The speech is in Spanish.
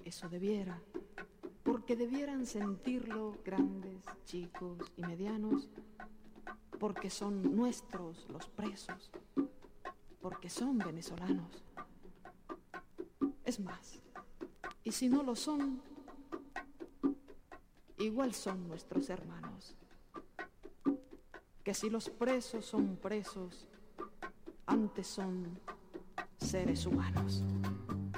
eso debiera, porque debieran sentirlo grandes, chicos y medianos, porque son nuestros los presos, porque son venezolanos. Es más, y si no lo son, igual son nuestros hermanos, que si los presos son presos, antes son seres humanos.